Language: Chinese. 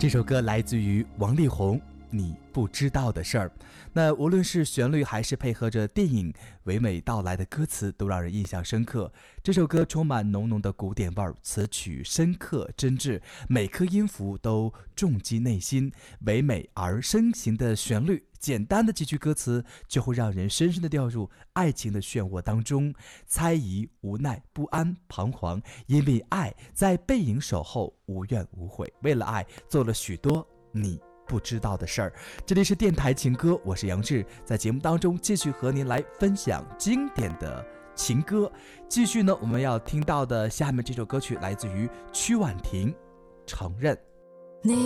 这首歌来自于王力宏，你不知道的事儿。那无论是旋律还是配合着电影唯美到来的歌词，都让人印象深刻。这首歌充满浓浓的古典味儿，词曲深刻真挚，每颗音符都重击内心。唯美而深情的旋律，简单的几句歌词，就会让人深深的掉入爱情的漩涡当中，猜疑、无奈、不安、彷徨，因为爱在背影守候，无怨无悔，为了爱做了许多你不知道的事儿。这里是电台情歌，我是杨志，在节目当中继续和您来分享经典的情歌。继续呢，我们要听到的下面这首歌曲来自于曲婉婷，承认。